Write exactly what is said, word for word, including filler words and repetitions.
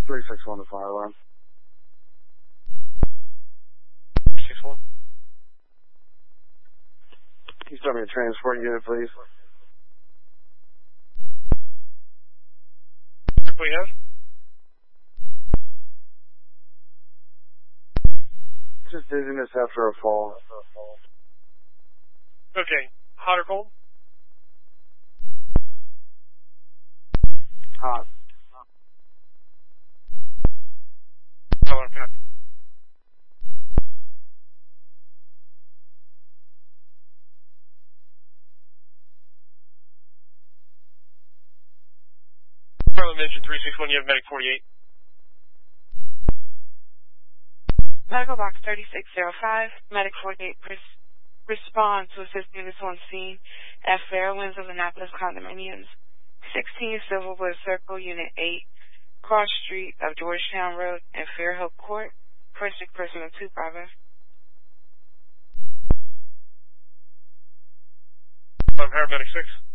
three six one to fire alarm. six one. Can you start me a transport unit, please? What do we have? Just dizziness after a fall. Okay. Hot or cold? Hot. Oh, I'm happy. Harlem Engine three six one, you have medic forty-eight. Medical box thirty-six oh five, medic forty-eight, res- respond to assist units on scene at Fairwinds of Annapolis condominiums, sixteen Silverwood Circle, Unit eight, Cross Street of Georgetown Road and Fairhope Court, Princeton Personal two Bravo. I'm paramedic six.